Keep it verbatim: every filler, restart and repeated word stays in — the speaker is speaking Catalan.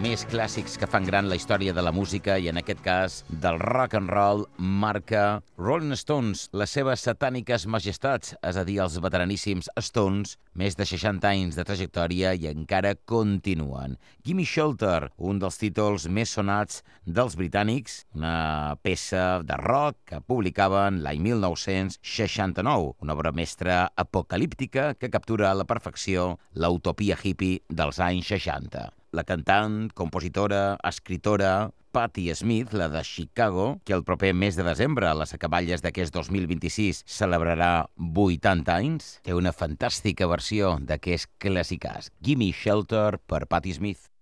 més clàssics que fan gran la història de la música i, en aquest cas, del rock and roll, marca Rolling Stones, les seves satàniques majestats, és a dir, els veteraníssims Stones, més de seixanta anys de trajectòria i encara continuen. Gimme Shelter, un dels títols més sonats dels britànics, una peça de rock que publicaven l'any mil nou-cents seixanta-nou, una obra mestra apocalíptica que captura a la perfecció la utopia hippie dels anys seixanta. La cantant, compositora, escritora Patti Smith, la de Chicago, que el proper mes de desembre, a les acaballes d'aquest dos mil vint-i-sis, celebrarà vuitanta anys, té una fantàstica versió d'aquest clàssicàs, Gimme Shelter, per Patti Smith.